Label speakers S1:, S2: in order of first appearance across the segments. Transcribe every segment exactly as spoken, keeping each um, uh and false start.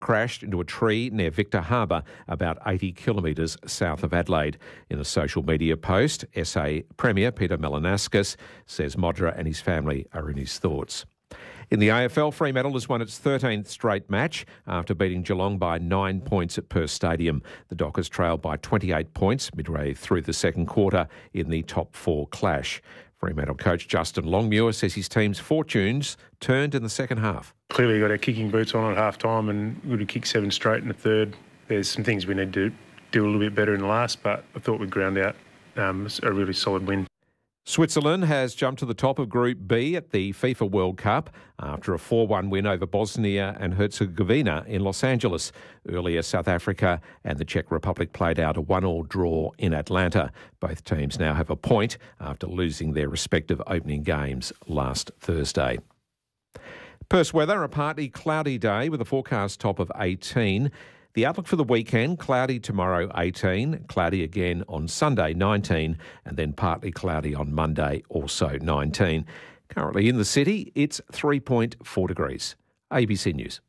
S1: crashed into a tree near Victor Harbour, about eighty kilometres south of Adelaide. In a social media post, S A Premier Peter Malinauskas says Modra and his family are in his thoughts. In the A F L, Fremantle has won its thirteenth straight match after beating Geelong by nine points at Perth Stadium. The Dockers trailed by twenty-eight points midway through the second quarter in the top four clash. Fremantle coach Justin Longmuir says his team's fortunes turned in the second half.
S2: Clearly got our kicking boots on at half-time and we would have kicked seven straight in the third. There's some things we need to do a little bit better in the last, but I thought we'd ground out um, a really solid win.
S1: Switzerland has jumped to the top of Group B at the FIFA World Cup after a four one win over Bosnia and Herzegovina in Los Angeles. Earlier, South Africa and the Czech Republic played out a one all draw in Atlanta. Both teams now have a point after losing their respective opening games last Thursday. Perth's weather, a partly cloudy day with a forecast top of eighteen. The outlook for the weekend, cloudy tomorrow, eighteen, cloudy again on Sunday, nineteen, and then partly cloudy on Monday, also nineteen. Currently in the city, it's three point four degrees. A B C News.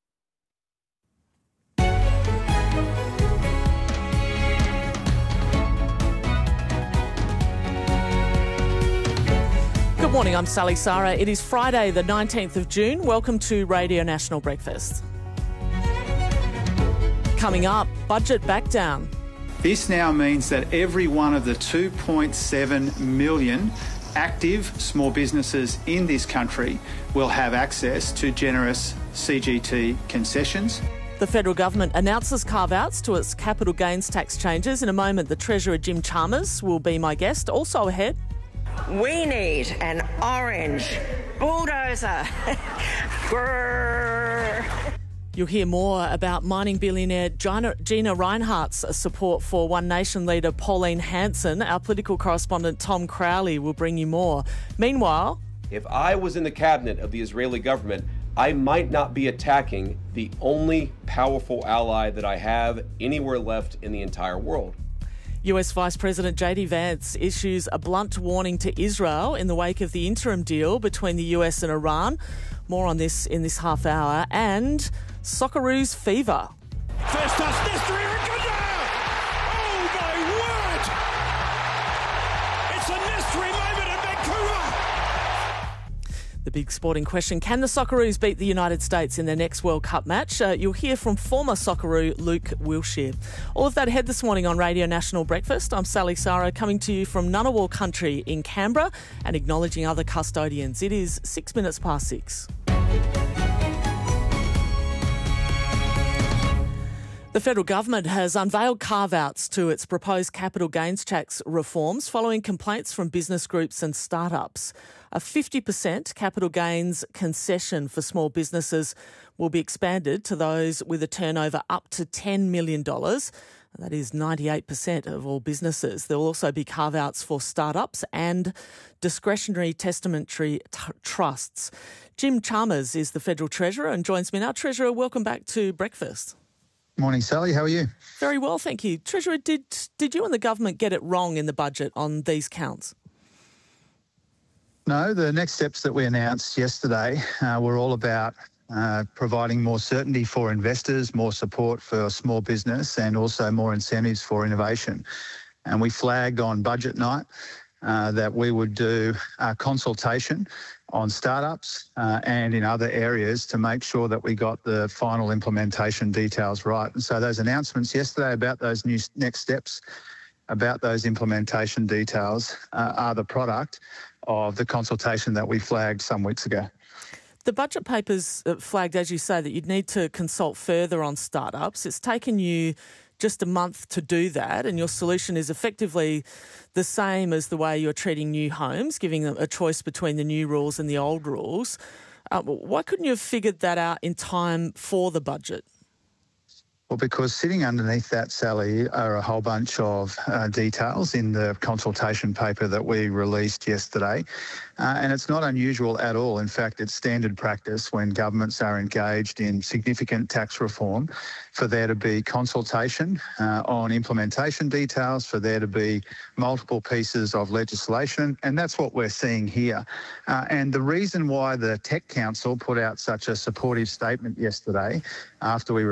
S3: Good morning, I'm Sally Sara. It is Friday the nineteenth of June. Welcome to Radio National Breakfast. Coming up, budget backdown.
S4: This now means that every one of the two point seven million active small businesses in this country will have access to generous C G T concessions.
S3: The federal government announces carve-outs to its capital gains tax changes. In a moment, the Treasurer Jim Chalmers will be my guest. Also ahead,
S5: we need an orange bulldozer.
S3: You'll hear more about mining billionaire Gina, Gina Rinehart's support for One Nation leader Pauline Hanson. Our political correspondent Tom Crowley will bring you more. Meanwhile,
S6: if I was in the cabinet of the Israeli government, I might not be attacking the only powerful ally that I have anywhere left in the entire world.
S3: U S Vice President J D Vance issues a blunt warning to Israel in the wake of the interim deal between the U S and Iran. More on this in this half hour. And Socceroos fever.
S7: First touch, Nestor Iragundo! Oh my word! It's a Nestor moment in Vancouver!
S3: The big sporting question, can the Socceroos beat the United States in their next World Cup match? Uh, you'll hear from former Socceroo Luke Wilshire. All of that ahead this morning on Radio National Breakfast. I'm Sally Sara, coming to you from Ngunnawal country in Canberra and acknowledging other custodians. It is six minutes past six. The federal government has unveiled carve-outs to its proposed capital gains tax reforms following complaints from business groups and startups. A fifty percent capital gains concession for small businesses will be expanded to those with a turnover up to ten million dollars. That is ninety-eight percent of all businesses. There will also be carve-outs for startups and discretionary testamentary t- trusts. Jim Chalmers is the Federal Treasurer and joins me now. Treasurer, welcome back to Breakfast.
S4: Morning, Sally. How are you?
S3: Very well, thank you. Treasurer, did did you and the government get it wrong in the budget on these counts?
S4: No, the next steps that we announced yesterday uh, were all about uh, providing more certainty for investors, more support for small business, and also more incentives for innovation. And we flagged on budget night uh, that we would do a consultation on startups uh, and in other areas to make sure that we got the final implementation details right. And so those announcements yesterday about those new next steps, about those implementation details, uh, are the product of the consultation that we flagged some weeks ago.
S3: The budget papers flagged, as you say, that you'd need to consult further on startups. It's taken you just a month to do that, and your solution is effectively the same as the way you're treating new homes, giving them a choice between the new rules and the old rules. Uh, why couldn't you have figured that out in time for the budget?
S4: Well, because sitting underneath that, Sally, are a whole bunch of uh, details in the consultation paper that we released yesterday. Uh, and it's not unusual at all. In fact, it's standard practice when governments are engaged in significant tax reform for there to be consultation uh, on implementation details, for there to be multiple pieces of legislation. And that's what we're seeing here. Uh, and the reason why the Tech Council put out such a supportive statement yesterday after we